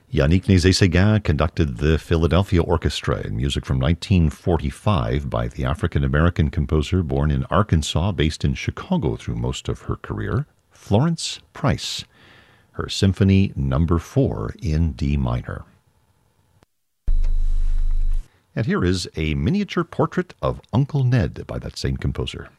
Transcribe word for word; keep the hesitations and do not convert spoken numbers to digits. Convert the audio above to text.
Yannick Nézet-Séguin conducted the Philadelphia Orchestra in music from nineteen forty-five by the African-American composer born in Arkansas, based in Chicago through most of her career, Florence Price. Her Symphony Number four in D minor. And here is a miniature portrait of Uncle Ned by that same composer.